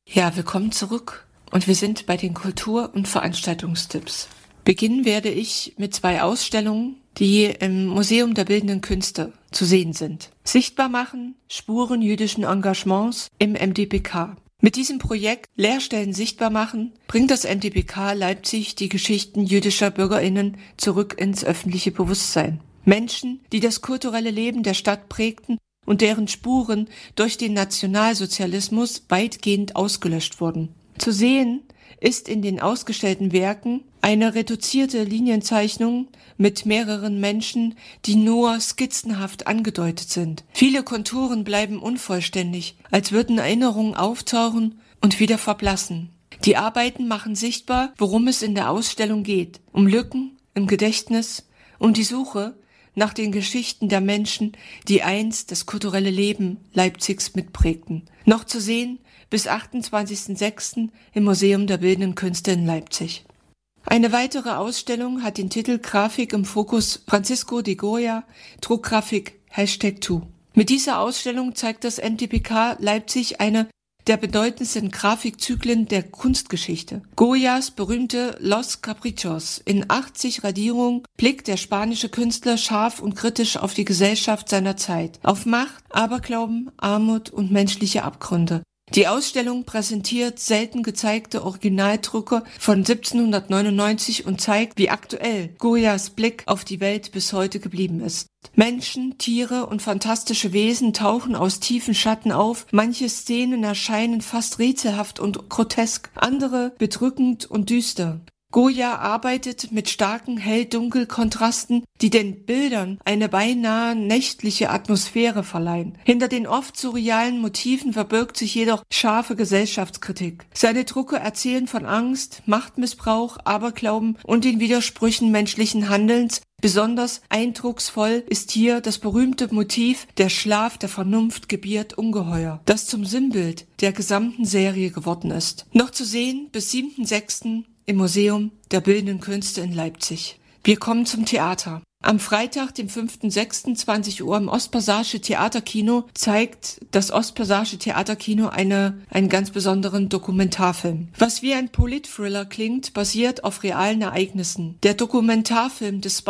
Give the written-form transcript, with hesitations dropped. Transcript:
Ja, willkommen zurück und wir sind bei den Kultur- und Veranstaltungstipps. Beginnen werde ich mit 2 Ausstellungen, die im Museum der Bildenden Künste zu sehen sind. Sichtbar machen Spuren jüdischen Engagements im MDBK. Mit diesem Projekt Lehrstellen sichtbar machen bringt das MDBK Leipzig die Geschichten jüdischer BürgerInnen zurück ins öffentliche Bewusstsein. Menschen, die das kulturelle Leben der Stadt prägten und deren Spuren durch den Nationalsozialismus weitgehend ausgelöscht wurden. Zu sehen ist in den ausgestellten Werken eine reduzierte Linienzeichnung mit mehreren Menschen, die nur skizzenhaft angedeutet sind. Viele Konturen bleiben unvollständig, als würden Erinnerungen auftauchen und wieder verblassen. Die Arbeiten machen sichtbar, worum es in der Ausstellung geht: um Lücken im Gedächtnis, um die Suche nach den Geschichten der Menschen, die einst das kulturelle Leben Leipzigs mitprägten. Noch zu sehen bis 28.06. im Museum der Bildenden Künste in Leipzig. Eine weitere Ausstellung hat den Titel Grafik im Fokus Francisco de Goya, Druckgrafik #2. Mit dieser Ausstellung zeigt das MDBK Leipzig eine der bedeutendsten Grafikzyklen der Kunstgeschichte. Goyas berühmte Los Caprichos. In 80 Radierungen blickt der spanische Künstler scharf und kritisch auf die Gesellschaft seiner Zeit, auf Macht, Aberglauben, Armut und menschliche Abgründe. Die Ausstellung präsentiert selten gezeigte Originaldrucke von 1799 und zeigt, wie aktuell Goyas Blick auf die Welt bis heute geblieben ist. Menschen, Tiere und fantastische Wesen tauchen aus tiefen Schatten auf. Manche Szenen erscheinen fast rätselhaft und grotesk, andere bedrückend und düster. Goya arbeitet mit starken Hell-Dunkel-Kontrasten, die den Bildern eine beinahe nächtliche Atmosphäre verleihen. Hinter den oft surrealen Motiven verbirgt sich jedoch scharfe Gesellschaftskritik. Seine Drucke erzählen von Angst, Machtmissbrauch, Aberglauben und den Widersprüchen menschlichen Handelns. Besonders eindrucksvoll ist hier das berühmte Motiv Der Schlaf der Vernunft gebiert Ungeheuer, das zum Sinnbild der gesamten Serie geworden ist. Noch zu sehen bis 7.6. im Museum der Bildenden Künste in Leipzig. Wir kommen zum Theater. Am Freitag, dem 5.6., 20 Uhr im Ostpassage Theaterkino zeigt das Ostpassage Theaterkino einen ganz besonderen Dokumentarfilm. Was wie ein Politthriller klingt, basiert auf realen Ereignissen. Der Dokumentarfilm des